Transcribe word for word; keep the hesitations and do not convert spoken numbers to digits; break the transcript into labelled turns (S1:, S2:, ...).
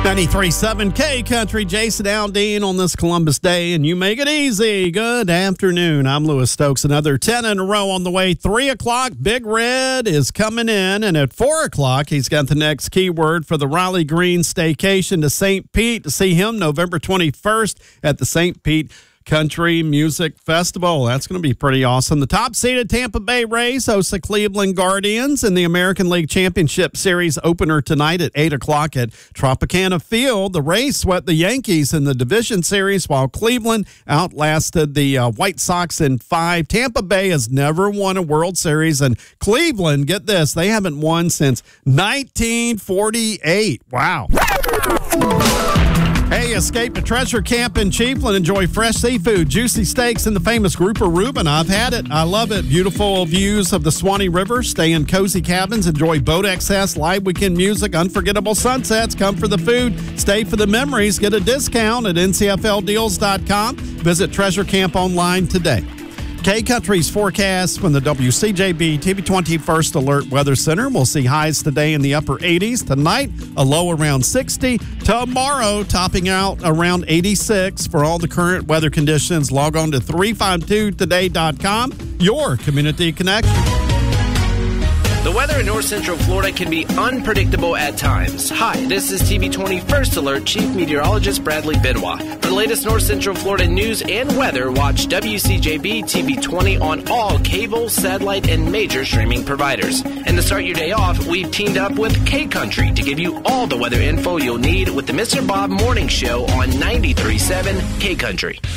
S1: ninety-three point seven K Country, Jason Aldean on this Columbus Day, and you make it easy. Good afternoon. I'm Lewis Stokes. Another ten in a row on the way. three o'clock, Big Red is coming in, and at four o'clock, he's got the next keyword for the Riley Green staycation to Saint Pete to see him November twenty-first at the Saint Pete Country Music Festival. That's going to be pretty awesome. The top-seeded Tampa Bay Rays host the Cleveland Guardians in the American League Championship Series opener tonight at eight o'clock at Tropicana Field. The Rays swept the Yankees in the division series while Cleveland outlasted the uh, White Sox in five. Tampa Bay has never won a World Series, and Cleveland, get this, they haven't won since nineteen forty-eight. Wow. Hey, escape to Treasure Camp in Chiefland. Enjoy fresh seafood, juicy steaks, and the famous Grouper Reuben. I've had it. I love it. Beautiful views of the Swanee River. Stay in cozy cabins. Enjoy boat access, live weekend music, unforgettable sunsets. Come for the food. Stay for the memories. Get a discount at N C F L deals dot com. Visit Treasure Camp online today. K-Country's forecast from the W C J B T V twenty-first Alert Weather Center. We'll see highs today in the upper eighties. Tonight, a low around sixty. Tomorrow, topping out around eighty-six. For all the current weather conditions, log on to three five two today dot com, your community connection.
S2: The weather in north central Florida can be unpredictable at times. Hi, this is T V twenty-first Alert Chief Meteorologist Bradley Benoit. For the latest north central Florida news and weather, watch W C J B T V twenty on all cable, satellite, and major streaming providers. And to start your day off, we've teamed up with K-Country to give you all the weather info you'll need with the Mister Bob Morning Show on ninety-three point seven K-Country.